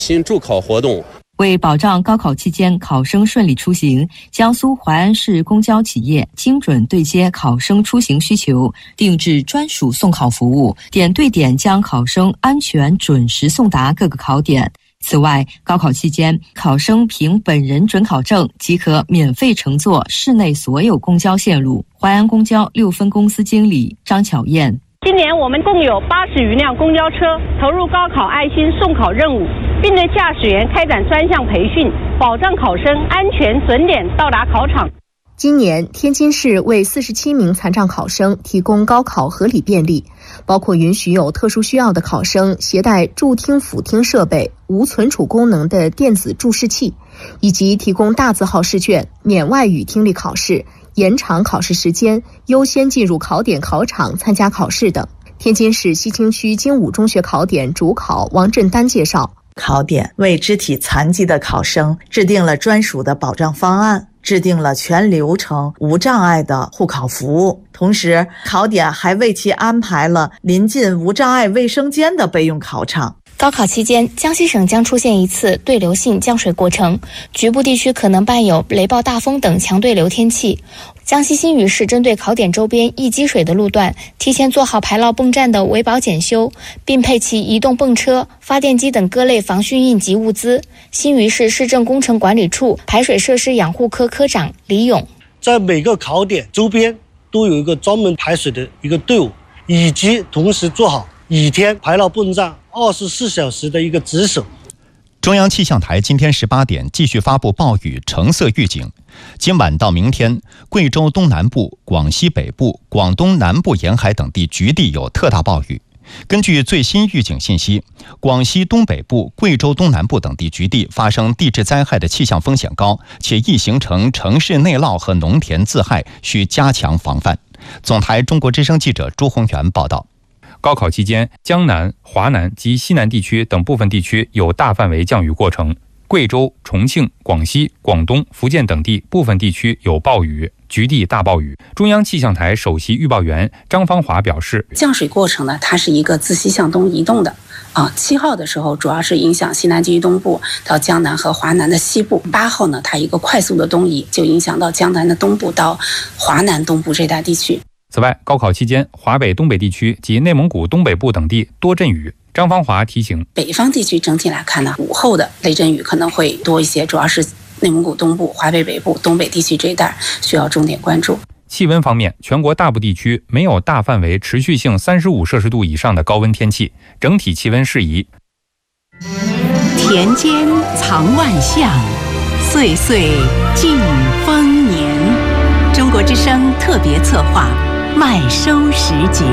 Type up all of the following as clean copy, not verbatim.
新助考活动。 为保障高考期间考生顺利出行，江苏淮安市公交企业精准对接考生出行需求，定制专属送考服务，点对点将考生安全准时送达各个考点。此外，高考期间，考生凭本人准考证即可免费乘坐市内所有公交线路。淮安公交6分公司经理张巧燕： 今年我们共有80余辆公交车投入高考爱心送考任务，并对驾驶员开展专项培训，保障考生安全准点到达考场。 今年，天津市为47名残障考生提供高考合理便利，包括允许有特殊需要的考生携带助听辅听设备、无存储功能的电子注释器，以及提供大字号试卷、免外语听力考试、延长考试时间、优先进入考点考场参加考试等。天津市西青区精武中学考点主考王振丹介绍， 考点为肢体残疾的考生制定了专属的保障方案，制定了全流程无障碍的护考服务，同时考点还为其安排了临近无障碍卫生间的备用考场。 高考期间，江西省将出现一次对流性降水过程，局部地区可能伴有雷暴大风等强对流天气。江西新余市针对考点周边易积水的路段，提前做好排涝泵站的维保检修，并配齐移动泵车、发电机等各类防汛应急物资。新余市市政工程管理处排水设施养护科科长李勇： 在每个考点周边都有一个专门排水的一个队伍，以及同时做好雨天排涝泵站24小时的一个值守。 中央气象台今天18点继续发布暴雨橙色预警。今晚到明天，贵州东南部、广西北部、广东南部沿海等地局地有特大暴雨。根据最新预警信息，广西东北部、贵州东南部等地局地发生地质灾害的气象风险高，且易形成城市内涝和农田自害，需加强防范。总台中国之声记者朱宏元报道。 高考期间，江南、华南及西南地区等部分地区有大范围降雨过程。贵州、重庆、广西、广东、福建等地部分地区有暴雨，局地大暴雨。中央气象台首席预报员张芳华表示， 降水过程呢，它是一个自西向东移动的。7号的时候主要是影响西南地区东部到江南和华南的西部。8号呢，它一个快速的东移，就影响到江南的东部到华南东部这带地区。 此外，高考期间，华北东北地区及内蒙古东北部等地多阵雨。张芳华提醒， 北方地区整体来看呢，午后的雷阵雨可能会多一些，主要是内蒙古东部、华北北部、东北地区这一带需要重点关注。 气温方面，全国大部地区没有大范围持续性35摄氏度以上的高温天气，整体气温适宜。 田间藏万象，岁岁尽丰年。中国之声特别策划，麦收时节。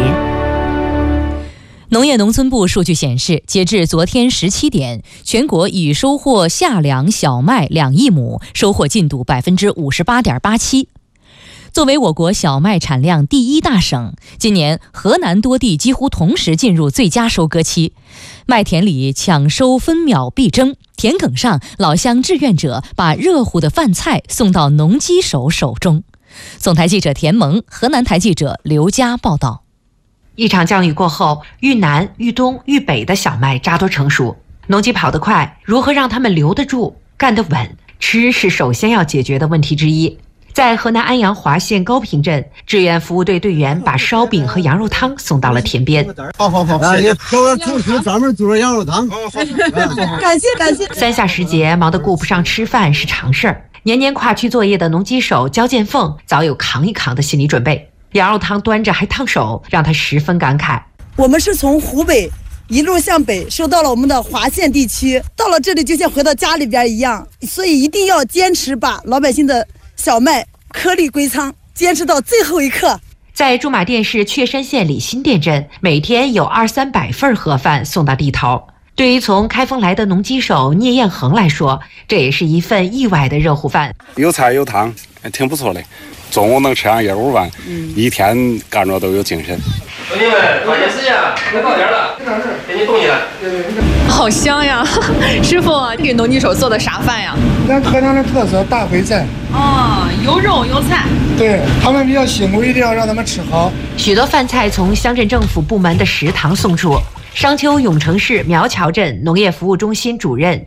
农业农村部数据显示，截至昨天17点，全国已收获夏粮小麦2亿亩，收获进度58.87%。作为我国小麦产量第1大省，今年河南多地几乎同时进入最佳收割期，麦田里抢收分秒必争，田埂上老乡志愿者把热乎的饭菜送到农机手手中。总台记者田萌，河南台记者刘佳报道。 一场降雨过后，豫南、豫东、豫北的小麦扎堆成熟，农机跑得快，如何让他们留得住、干得稳？吃是首先要解决的问题之一。在河南安阳华县高坪镇，志愿服务队队员把烧饼和羊肉汤送到了田边。 好，你主持专门做羊肉汤。 感谢。3下时节，忙得顾不上吃饭是常事儿。年年跨区作业的农机手焦建凤早有扛一扛的心理准备。羊肉汤端着还烫手，让他十分感慨。 我们是从湖北一路向北收到了我们的华县地区，到了这里就像回到家里边一样，所以一定要坚持把老百姓的小麦颗粒归仓，坚持到最后一刻。 在驻马店市确山县李新店镇，每天有200-300份盒饭送到地头。对于从开封来的农机手聂彦恒来说，这也是一份意外的热乎饭， 有菜有汤，挺不错的。中午能吃上1碗饭，一天干着都有精神。 兄弟们，抓紧时间了，快到点了，给你动起来。 好香呀！师傅，给农机手做的啥饭呀？ 咱河南的特色大烩菜。 有肉有菜。 对，他们比较辛苦，一定要让他们吃好。 许多饭菜从乡镇政府部门的食堂送出， 商丘永城市苗桥镇农业服务中心主任